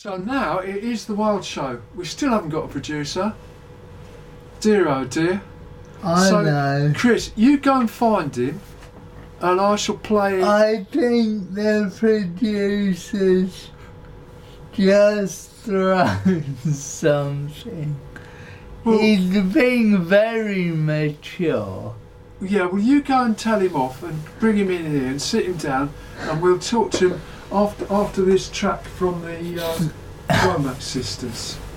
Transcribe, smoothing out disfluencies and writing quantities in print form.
So now it is the Wild Show. We still haven't got a producer. Dear oh dear. I know. Chris, you go and find him and I shall play... I think the producer's just thrown something. Well, He's being very mature. yeah, well you go and tell him off and bring him in here and sit him down and we'll talk to him after this track from the Womack Sisters.